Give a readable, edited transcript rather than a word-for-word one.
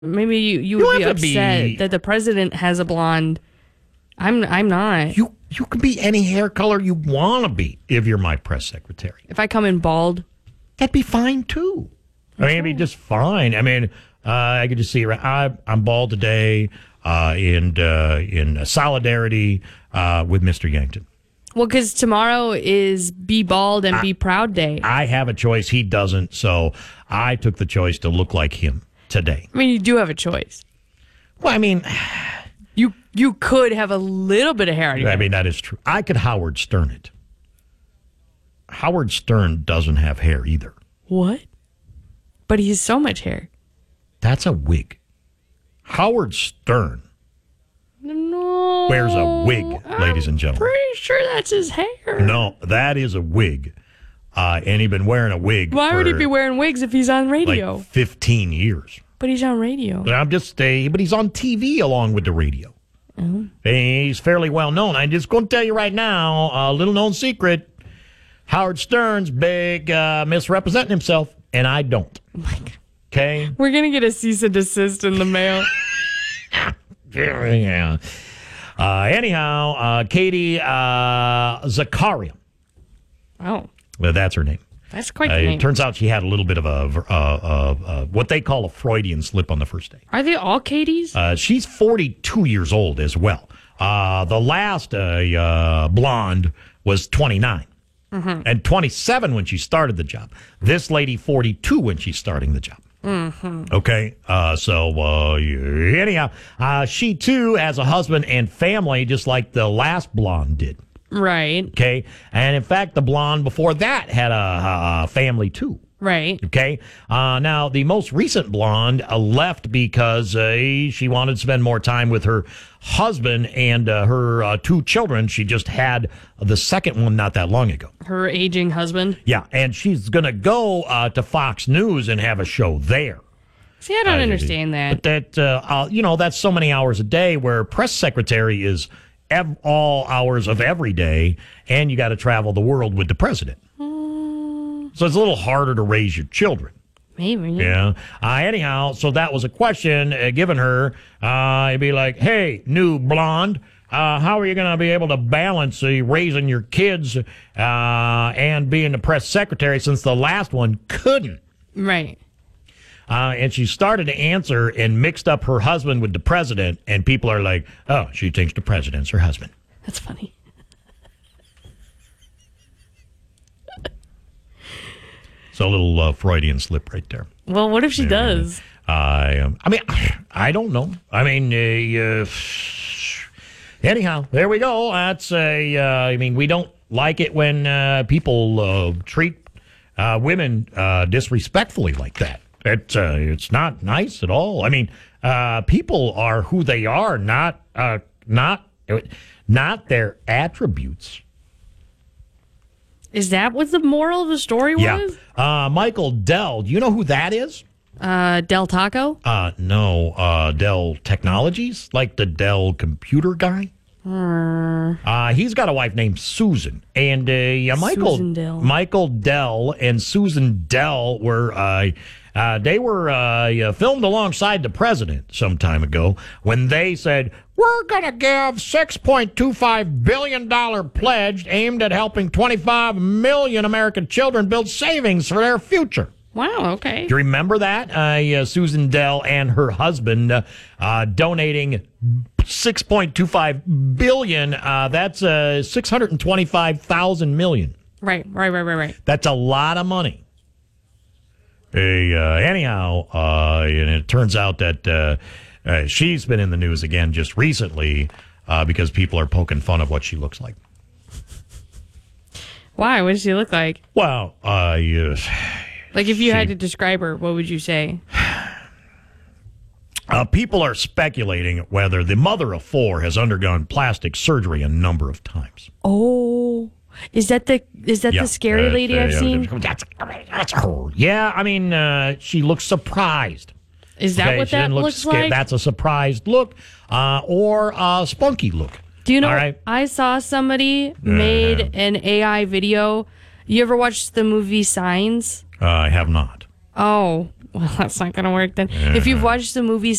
Maybe you would be upset that the president has a blonde. I'm not. You can be any hair color you want to be if you're my press secretary. If I come in bald, that'd be fine too. I mean, it'd be just fine. I mean, I could just see I'm bald today in solidarity with Mr. Yankton. Well, because tomorrow is Be Bald and Be Proud Day. I have a choice. He doesn't. So I took the choice to look like him today. I mean, you do have a choice. Well, I mean, you could have a little bit of hair on your head. I mean, that is true. I could Howard Stern it. Howard Stern doesn't have hair either. What? But he has so much hair. That's a wig. Howard Stern wears a wig, ladies and gentlemen. Pretty sure that's his hair. No, that is a wig. And he's been wearing a wig. Why would he be wearing wigs if he's on radio? Like 15 years. But he's on radio. But he's on TV along with the radio. Mm-hmm. He's fairly well known. I'm just going to tell you right now, a little known secret. Howard Stern's big misrepresenting himself, and I don't. Oh my God. Okay? We're going to get a cease and desist in the mail. Yeah. Anyhow, Katie Zakaria. Oh. Well, that's her name. That's quite the name. It turns out she had a little bit of a what they call a Freudian slip on the first day. Are they all Katies? She's 42 years old as well. The last blonde was 29. Mm-hmm. And 27 when she started the job. This lady, 42 when she's starting the job. Mm-hmm. Okay, anyhow, she too has a husband and family, just like the last blonde did. Right. Okay, and in fact, the blonde before that had a family too. Right. Okay. Now, the most recent blonde left because she wanted to spend more time with her husband and her two children. She just had the second one not that long ago. Her aging husband? Yeah, and she's going to go to Fox News and have a show there. See, I don't understand that. But that's so many hours a day where press secretary is all hours of every day, and you got to travel the world with the president. So it's a little harder to raise your children. Maybe. Yeah. Anyhow, so that was a question given her. It'd be like, hey, new blonde, how are you going to be able to balance raising your kids and being the press secretary since the last one couldn't? Right. And she started to answer and mixed up her husband with the president, and people are like, oh, she thinks the president's her husband. That's funny. So a little Freudian slip right there. Well, what if she does? I mean, I don't know. I mean, anyhow, there we go. That's I mean, we don't like it when people treat women disrespectfully like that. It's not nice at all. I mean, people are who they are, not their attributes. Is that what the moral of the story was? Yeah. Michael Dell. Do you know who that is? Del Taco? No. Dell Technologies, like the Dell computer guy. He's got a wife named Susan, and Michael Dell and Susan Dell were filmed alongside the president some time ago when they said, we're going to give $6.25 billion pledge aimed at helping 25 million American children build savings for their future. Wow, okay. Do you remember that? Susan Dell and her husband donating $6.25 billion. That's 625,000 million. Right. That's a lot of money. Anyhow, and it turns out that she's been in the news again just recently because people are poking fun of what she looks like. Why? What does she look like? Well, like if you had to describe her, what would you say? People are speculating whether the mother of four has undergone plastic surgery a number of times. Oh, is that the scary lady I've seen? That's her. Yeah, I mean, she looks surprised. Is that what that looks like? That's a surprised look or a spunky look. Do you know, right? I saw somebody made an AI video. You ever watched the movie Signs? I have not. Oh, Well, that's not going to work then. If you've watched the movie